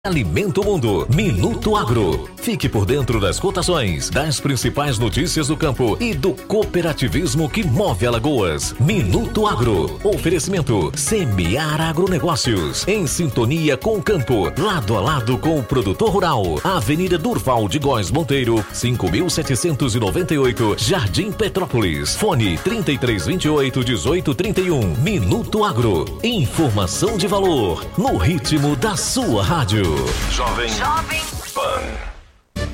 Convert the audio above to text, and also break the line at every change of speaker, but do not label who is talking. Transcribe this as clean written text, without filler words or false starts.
Alimenta o Mundo. Minuto Agro. Fique por dentro das cotações, das principais notícias do campo e do cooperativismo que move Alagoas. Minuto Agro. Oferecimento Semear Agronegócios. Em sintonia com o campo, lado a lado com o produtor rural. Avenida Durval de Góes Monteiro, 5.798, Jardim Petrópolis. Fone 3328-1831. Minuto Agro. Informação de valor no ritmo da sua rádio. Jovem Pan.